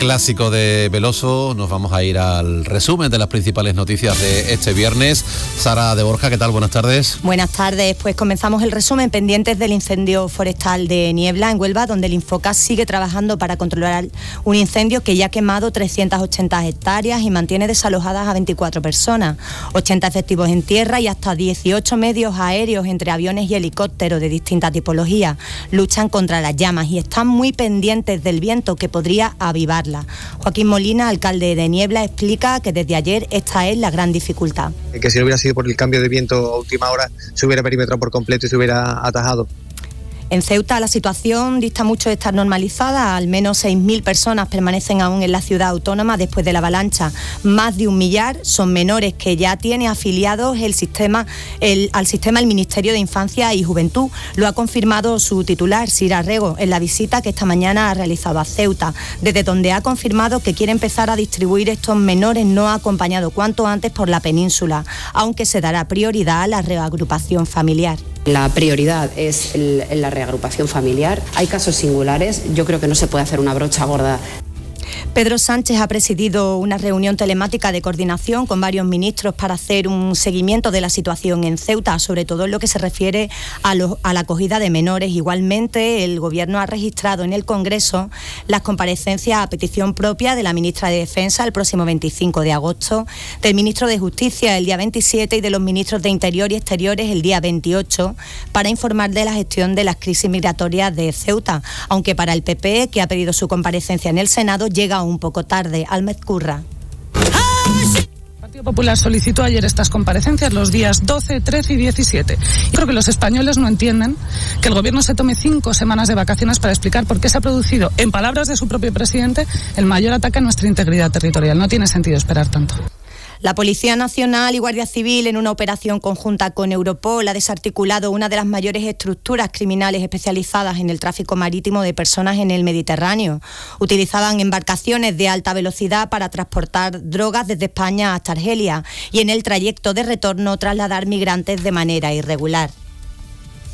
clásico de Veloso, nos vamos a ir al resumen de las principales noticias de este viernes. Sara de Borja, ¿qué tal? Buenas tardes. Buenas tardes, pues comenzamos el resumen pendientes del incendio forestal de Niebla, en Huelva, donde el Infoca sigue trabajando para controlar un incendio que ya ha quemado 380 hectáreas y mantiene desalojadas a 24 personas, 80 efectivos en tierra y hasta 18 medios aéreos entre aviones y helicópteros de distinta tipología. Luchan contra las llamas y están muy pendientes del viento que podría avivarlas. Joaquín Molina, alcalde de Niebla, explica que desde ayer esta es la gran dificultad. Que si no hubiera sido por el cambio de viento a última hora, se hubiera perimetrado por completo y se hubiera atajado. En Ceuta la situación dista mucho de estar normalizada. Al menos 6.000 personas permanecen aún en la ciudad autónoma después de la avalancha. Más de 1 millar son menores que ya tiene afiliados al sistema el Ministerio de Infancia y Juventud. Lo ha confirmado su titular, Sira Rego, en la visita que esta mañana ha realizado a Ceuta, desde donde ha confirmado que quiere empezar a distribuir estos menores no acompañados cuanto antes por la península, aunque se dará prioridad a la reagrupación familiar. La prioridad es la reagrupación familiar. Hay casos singulares, yo creo que no se puede hacer una brocha gorda. Pedro Sánchez ha presidido una reunión telemática de coordinación con varios ministros para hacer un seguimiento de la situación en Ceuta, sobre todo en lo que se refiere a la acogida de menores. Igualmente, el Gobierno ha registrado en el Congreso las comparecencias a petición propia de la ministra de Defensa el próximo 25 de agosto, del ministro de Justicia el día 27 y de los ministros de Interior y Exteriores el día 28, para informar de la gestión de las crisis migratorias de Ceuta, aunque para el PP, que ha pedido su comparecencia en el Senado, llega un poco tarde. Almed Curra. El Partido Popular solicitó ayer estas comparecencias los días 12, 13 y 17. Creo que los españoles no entienden que el Gobierno se tome 5 semanas de vacaciones para explicar por qué se ha producido, en palabras de su propio presidente, el mayor ataque a nuestra integridad territorial. No tiene sentido esperar tanto. La Policía Nacional y Guardia Civil, en una operación conjunta con Europol, ha desarticulado una de las mayores estructuras criminales especializadas en el tráfico marítimo de personas en el Mediterráneo. Utilizaban embarcaciones de alta velocidad para transportar drogas desde España hasta Argelia y en el trayecto de retorno trasladar migrantes de manera irregular.